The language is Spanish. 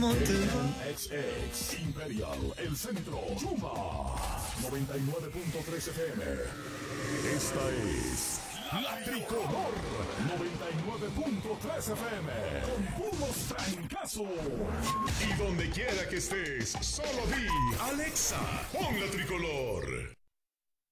XX Imperial, el centro, Chuma 99.3 FM. Esta es La Tricolor 99.3 FM con puros trancazos. Y donde quiera que estés, solo di Alexa, pon La Tricolor.